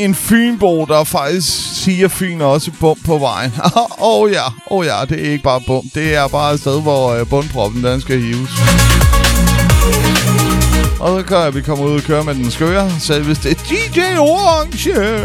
en fynbo, der faktisk siger Fyn også bum på vejen. ja, det er ikke bare bum. Det er bare et sted, hvor bundproppen den skal hives. Og så kan vi komme ud og køre med den skøre, så hvis det er DJ Orange.